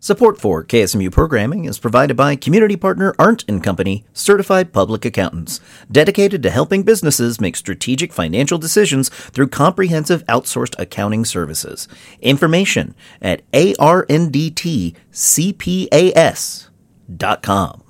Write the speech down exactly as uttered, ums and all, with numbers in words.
Support for K S M U programming is provided by community partner Arndt and Company, certified public accountants, dedicated to helping businesses make strategic financial decisions through comprehensive outsourced accounting services. Information at arndtcpas dot com.